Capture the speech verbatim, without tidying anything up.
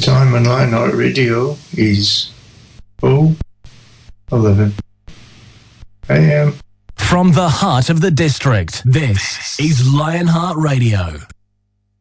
time on Lionheart Radio is oh eleven a m. From the heart of the district, this is Lionheart Radio.